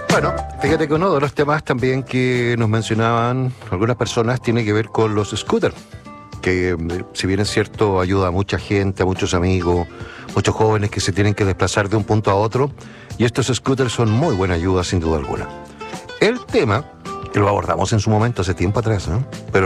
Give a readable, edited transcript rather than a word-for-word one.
Bueno, fíjate que uno de los temas también que nos mencionaban algunas personas tiene que ver con los scooters, que si bien es cierto ayuda a mucha gente, a muchos amigos, muchos jóvenes que se tienen que desplazar de un punto a otro, y estos scooters son muy buena ayuda sin duda alguna. El tema, que lo abordamos en su momento hace tiempo atrás, ¿no? Pero